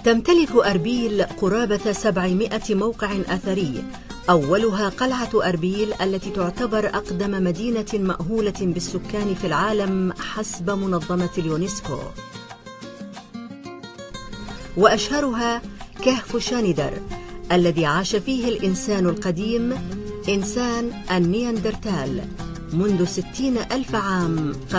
تمتلك أربيل قرابة 700 موقع أثري، أولها قلعة أربيل التي تعتبر أقدم مدينة مأهولة بالسكان في العالم حسب منظمة اليونسكو، وأشهرها كهف شاندر الذي عاش فيه الإنسان القديم إنسان النياندرتال منذ 60,000 عام